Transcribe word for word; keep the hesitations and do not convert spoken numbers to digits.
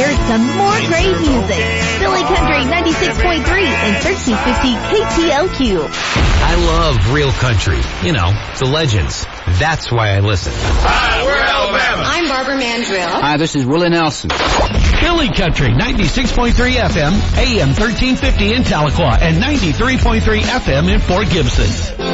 here's some more great music. Philly Country ninety-six point three and thirteen fifty K T L Q. I love real country. You know, the legends. That's why I listen. Hi, we're Alabama. I'm Barbara Mandrill. Hi, this is Willie Nelson. Philly Country ninety-six point three F M, A M thirteen fifty in Tahlequah, and ninety-three point three F M in Fort Gibson.